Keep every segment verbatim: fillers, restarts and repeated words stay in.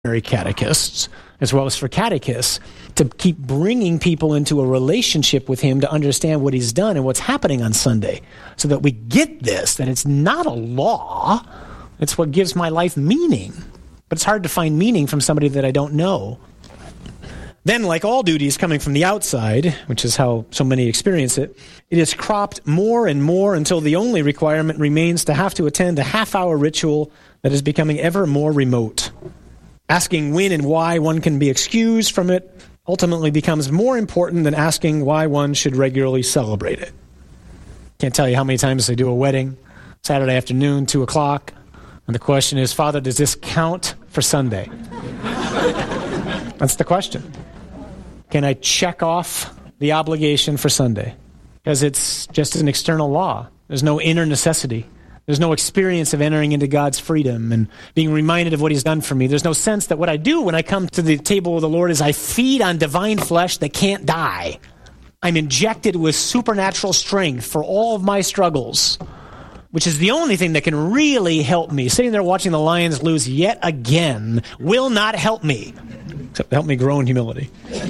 catechists, as well as for catechists, to keep bringing people into a relationship with him to understand what he's done and what's happening on Sunday, so that we get this, that it's not a law, it's what gives my life meaning. But it's hard to find meaning from somebody that I don't know. Then, like all duties coming from the outside, which is how so many experience it, it is cropped more and more until the only requirement remains to have to attend a half-hour ritual that is becoming ever more remote. Asking when and why one can be excused from it ultimately becomes more important than asking why one should regularly celebrate it. Can't tell you how many times I do a wedding, Saturday afternoon, two o'clock, and the question is, Father, does this count for Sunday? That's the question. Can I check off the obligation for Sunday? Because it's just an external law. There's no inner necessity. There's no experience of entering into God's freedom and being reminded of what he's done for me. There's no sense that what I do when I come to the table of the Lord is I feed on divine flesh that can't die. I'm injected with supernatural strength for all of my struggles, which is the only thing that can really help me. Sitting there watching the Lions lose yet again will not help me, except to help me grow in humility.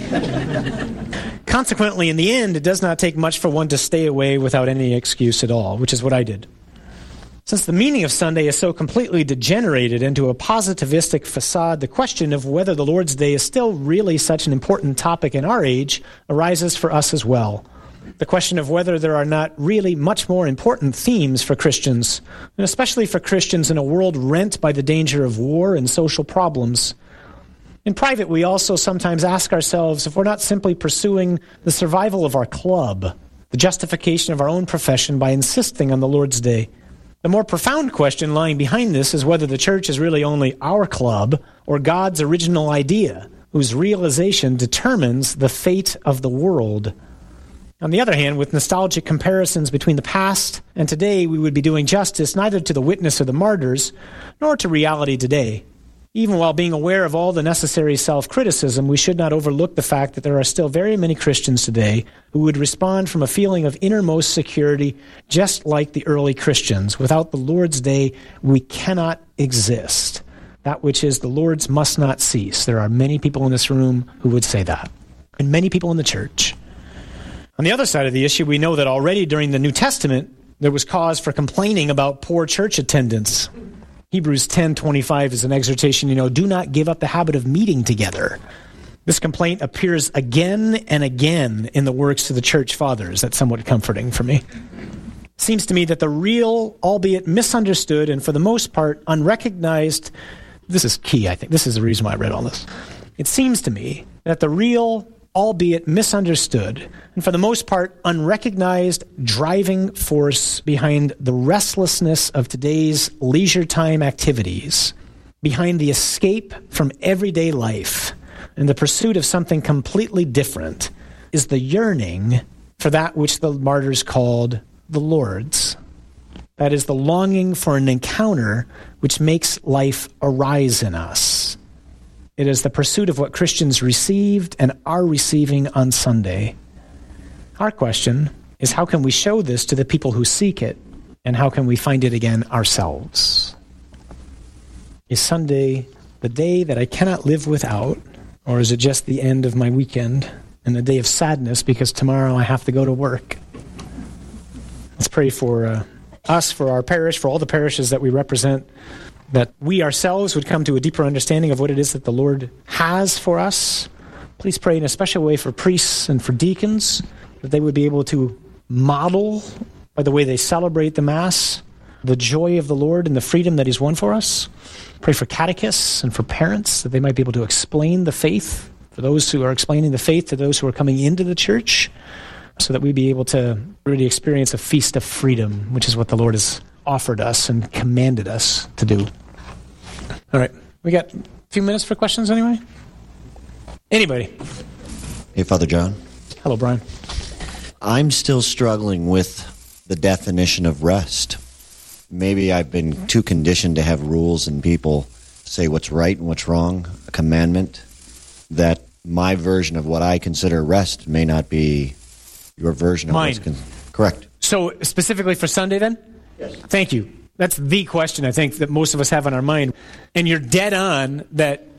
Consequently, in the end, it does not take much for one to stay away without any excuse at all, which is what I did. Since the meaning of Sunday is so completely degenerated into a positivistic facade, the question of whether the Lord's Day is still really such an important topic in our age arises for us as well. The question of whether there are not really much more important themes for Christians, and especially for Christians in a world rent by the danger of war and social problems. In private, we also sometimes ask ourselves if we're not simply pursuing the survival of our club, the justification of our own profession by insisting on the Lord's Day. The more profound question lying behind this is whether the church is really only our club or God's original idea, whose realization determines the fate of the world. On the other hand, with nostalgic comparisons between the past and today, we would be doing justice neither to the witness of the martyrs nor to reality today. Even while being aware of all the necessary self-criticism, we should not overlook the fact that there are still very many Christians today who would respond from a feeling of innermost security, just like the early Christians. Without the Lord's Day, we cannot exist. That which is the Lord's must not cease. There are many people in this room who would say that, and many people in the church. On the other side of the issue, we know that already during the New Testament, there was cause for complaining about poor church attendance. Hebrews ten twenty-five is an exhortation, you know, do not give up the habit of meeting together. This complaint appears again and again in the works of the church fathers. That's somewhat comforting for me. It seems to me that the real, albeit misunderstood, and for the most part unrecognized, this is key, I think. This is the reason why I read all this. It seems to me that the real, albeit misunderstood, and for the most part unrecognized driving force behind the restlessness of today's leisure time activities, behind the escape from everyday life and the pursuit of something completely different, is the yearning for that which the martyrs called the Lord's. That is the longing for an encounter which makes life arise in us. It is the pursuit of what Christians received and are receiving on Sunday. Our question is, how can we show this to the people who seek it, and how can we find it again ourselves? Is Sunday the day that I cannot live without, or is it just the end of my weekend and a day of sadness because tomorrow I have to go to work? Let's pray for uh, us, for our parish, for all the parishes that we represent, that we ourselves would come to a deeper understanding of what it is that the Lord has for us. Please pray in a special way for priests and for deacons, that they would be able to model, by the way they celebrate the Mass, the joy of the Lord and the freedom that he's won for us. Pray for catechists and for parents, that they might be able to explain the faith, for those who are explaining the faith to those who are coming into the church, so that we'd be able to really experience a feast of freedom, which is what the Lord has offered us and commanded us to do. All right. We got a few minutes for questions anyway? Anybody? Hey, Father John. Hello, Brian. I'm still struggling with the definition of rest. Maybe I've been too conditioned to have rules and people say what's right and what's wrong, a commandment, that my version of what I consider rest may not be your version of mine. What's con- correct. So specifically for Sunday then? Yes. Thank you. That's the question I think that most of us have on our mind. And you're dead on that